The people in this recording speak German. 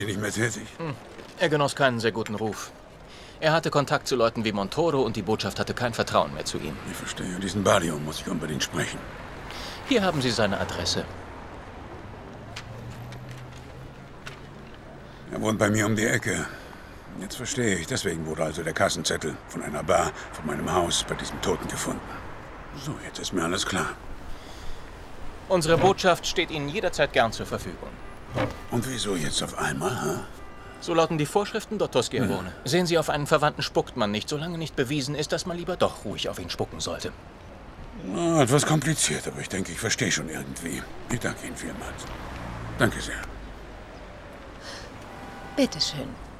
Nicht mehr tätig? Er genoss keinen sehr guten Ruf. Er hatte Kontakt zu Leuten wie Montoro und die Botschaft hatte kein Vertrauen mehr zu ihm. Ich verstehe. Diesen Barrio muss ich unbedingt sprechen. Hier haben Sie seine Adresse. Er wohnt bei mir um die Ecke. Jetzt verstehe ich. Deswegen wurde also der Kassenzettel von einer Bar von meinem Haus bei diesem Toten gefunden. So, jetzt ist mir alles klar. Unsere Botschaft steht Ihnen jederzeit gern zur Verfügung. Und wieso jetzt auf einmal, hä? So lauten die Vorschriften, Dr. Schiavone. Sehen Sie, auf einen Verwandten spuckt man nicht, solange nicht bewiesen ist, dass man lieber doch ruhig auf ihn spucken sollte. Na, etwas kompliziert, aber ich denke, ich verstehe schon irgendwie. Ich danke Ihnen vielmals. Danke sehr. Bitteschön.